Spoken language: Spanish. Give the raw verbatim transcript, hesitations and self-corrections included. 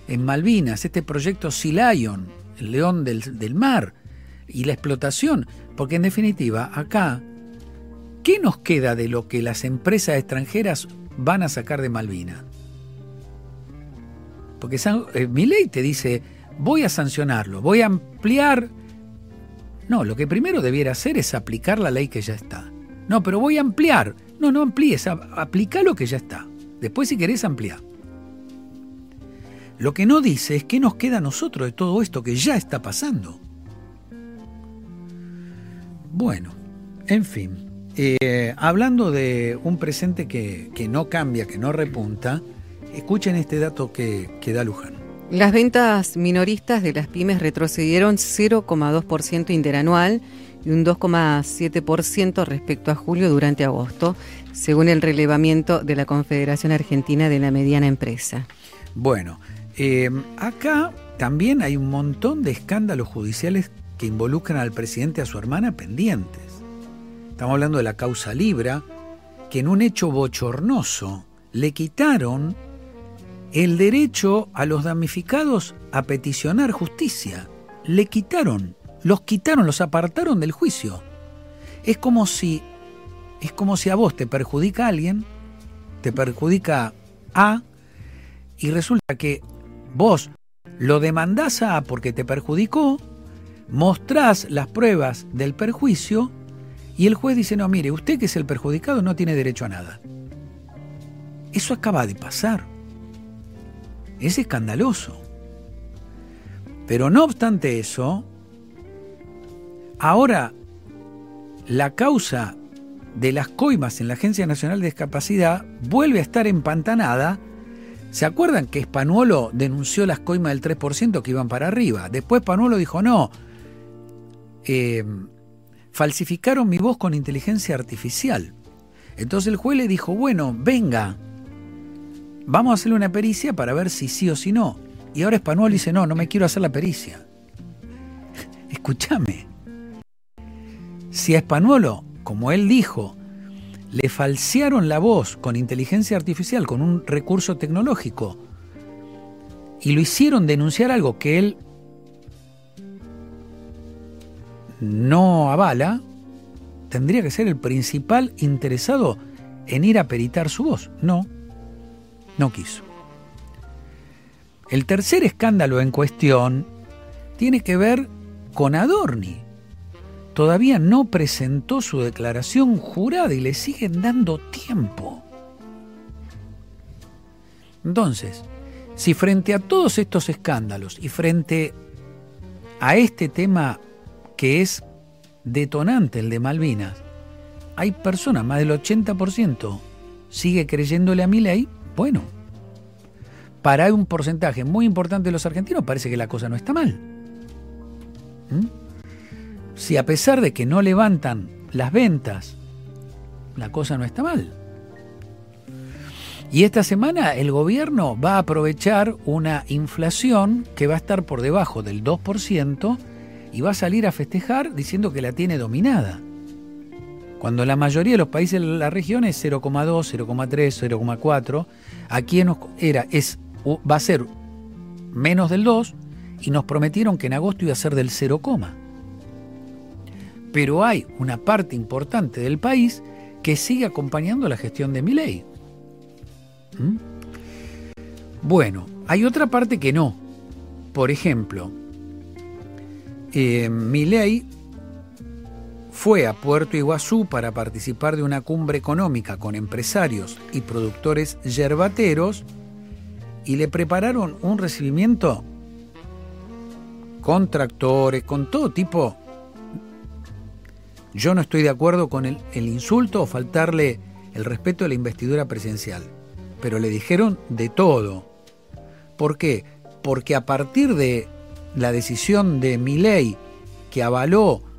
en Malvinas, este proyecto Sea Lion, el león del, del mar, y la explotación, porque en definitiva, acá, ¿qué nos queda de lo que las empresas extranjeras van a sacar de Malvinas? Porque eh, Milei te dice, voy a sancionarlo, voy a ampliar. No, lo que primero debiera hacer es aplicar la ley que ya está. No, pero voy a ampliar. No, no amplíes, aplica lo que ya está. Después si querés ampliar. Lo que no dice es qué nos queda a nosotros de todo esto que ya está pasando. Bueno, en fin, eh, hablando de un presente que, que no cambia, que no repunta, escuchen este dato que, que da Luján. Las ventas minoristas de las pymes retrocedieron cero coma dos por ciento interanual y un dos coma siete por ciento respecto a julio durante agosto, según el relevamiento de la Confederación Argentina de la Mediana Empresa. Bueno, eh, acá también hay un montón de escándalos judiciales que involucran al presidente y a su hermana pendientes. Estamos hablando de la causa Libra, que en un hecho bochornoso le quitaron el derecho a los damnificados a peticionar justicia. Le quitaron, los quitaron, los apartaron del juicio. Es como si, es como si a vos te perjudica alguien, te perjudica A, y resulta que vos lo demandás a A porque te perjudicó, mostrás las pruebas del perjuicio y el juez dice, no, mire, usted que es el perjudicado no tiene derecho a nada. Eso acaba de pasar. Es escandaloso. Pero no obstante eso, ahora la causa de las coimas en la Agencia Nacional de Discapacidad vuelve a estar empantanada. ¿Se acuerdan que Spanuolo denunció las coimas del tres por ciento que iban para arriba? Después Spanuolo dijo, no, eh, falsificaron mi voz con inteligencia artificial. Entonces el juez le dijo, bueno, venga, vamos a hacerle una pericia para ver si sí o si no. Y ahora Spanuolo dice, no, no me quiero hacer la pericia. Escúchame. Si a Spanuolo, como él dijo, le falsearon la voz con inteligencia artificial, con un recurso tecnológico, y lo hicieron denunciar algo que él no avala, tendría que ser el principal interesado en ir a peritar su voz. No, no quiso. El tercer escándalo en cuestión tiene que ver con Adorni. Todavía no presentó su declaración jurada y le siguen dando tiempo. Entonces, si frente a todos estos escándalos y frente a este tema que es detonante, el de Malvinas, hay personas, más del ochenta por ciento sigue creyéndole a Milei, bueno, para un porcentaje muy importante de los argentinos parece que la cosa no está mal. ¿Mm? Si a pesar de que no levantan las ventas, la cosa no está mal. Y esta semana el gobierno va a aprovechar una inflación que va a estar por debajo del dos por ciento y va a salir a festejar diciendo que la tiene dominada. Cuando la mayoría de los países de la región es cero coma dos, cero coma tres, cero coma cuatro, aquí era, es, va a ser menos del dos y nos prometieron que en agosto iba a ser del cero, pero hay una parte importante del país que sigue acompañando la gestión de Milei. ¿Mm? Bueno, hay otra parte que no. Por ejemplo, eh, Milei fue a Puerto Iguazú para participar de una cumbre económica con empresarios y productores yerbateros y le prepararon un recibimiento con tractores, con todo tipo. Yo no estoy de acuerdo con el, el insulto o faltarle el respeto a la investidura presidencial, pero le dijeron de todo. ¿Por qué? Porque a partir de la decisión de Milei, que avaló